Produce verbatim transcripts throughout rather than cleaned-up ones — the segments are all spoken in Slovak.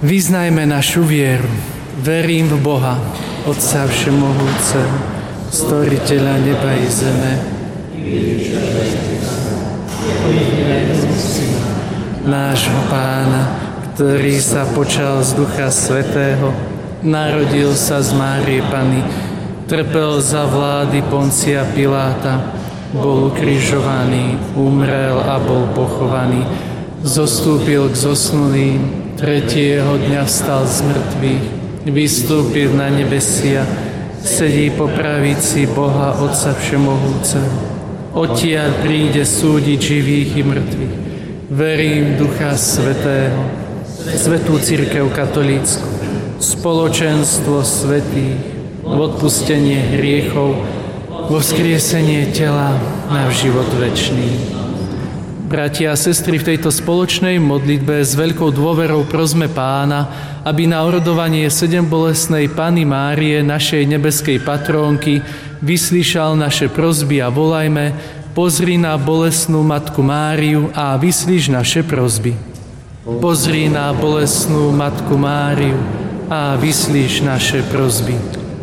Vyznajme našu vieru. Verím v Boha, Otca Všemohúceho, Stvoriteľa neba i zeme, nášho Pána, ktorý sa počal z Ducha Svätého, narodil sa z Márie Panny, trpel za vlády Poncia Piláta, bol ukrižovaný, umrel a bol pochovaný, zostúpil k zosnulým, tretieho dňa vstal z mŕtvych, vystúpil na nebesia, sedí po pravici Boha Otca Všemohúceho. Odtiaľ príde súdiť živých i mŕtvych. Verím Ducha Svätého, Svätú cirkev katolícku, spoločenstvo svätých, v odpustenie hriechov, vo vzkriesenie tela na život večný. Bratia a sestry, v tejto spoločnej modlitbe s veľkou dôverou prosme Pána, aby na orodovanie sedembolestnej Panny Márie, našej nebeskej patrónky, vyslíšal naše prosby a volajme: Pozri na bolestnú Matku Máriu a vyslíš naše prosby. Pozri na bolestnú Matku Máriu a vyslíš naše prosby.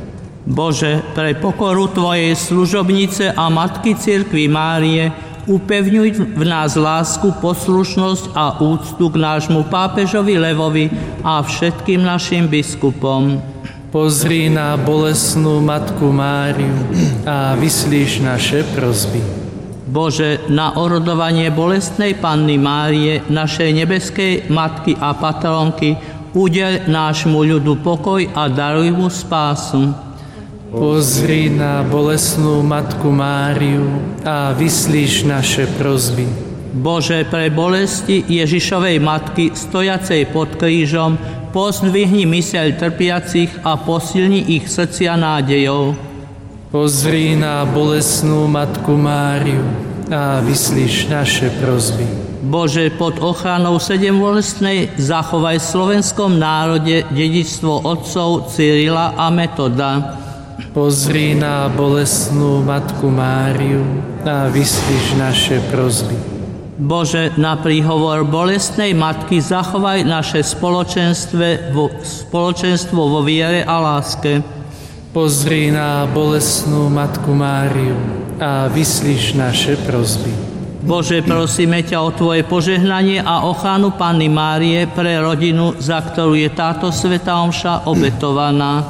Bože, pre pokoru Tvojej služobnice a Matky cirkvi Márie upevňuj v nás lásku, poslušnosť a úctu k nášmu pápežovi Levovi a všetkým našim biskupom. Pozri na bolestnú Matku Máriu a vyslíš naše prosby. Bože, na orodovanie bolestnej Panny Márie, našej nebeskej Matky a patronky, udeľ nášmu ľudu pokoj a daruj mu spásu. Pozri na bolestnú Matku Máriu a vyslíš naše prosby. Bože, pre bolesti Ježišovej Matky, stojacej pod krížom, pozdvihni myseľ trpiacich a posilni ich srdcia nádejou. Pozri na bolestnú Matku Máriu a vyslíš naše prosby. Bože, pod ochranou sedembolestnej zachovaj v slovenskom národe dedičstvo otcov Cyrila a Metoda. Pozri na bolestnú Matku Máriu a vyslíš naše prosby. Bože, na príhovor bolestnej Matky zachovaj naše spoločenstvo vo, spoločenstvo vo viere a láske. Pozri na bolestnú Matku Máriu a vyslíš naše prosby. Bože, prosíme ťa o Tvoje požehnanie a ochranu Panny Márie pre rodinu, za ktorú je táto svätá omša obetovaná.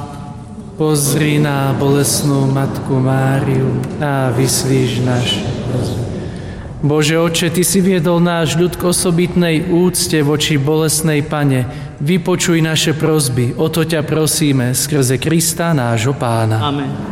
Pozri na bolestnú Matku Máriu a vyslíš naše prosby. Bože Otče, Ty si viedol náš ľud k osobitnej úcte voči bolestnej Pane. Vypočuj naše prosby, o to ťa prosíme skrze Krista nášho Pána. Amen.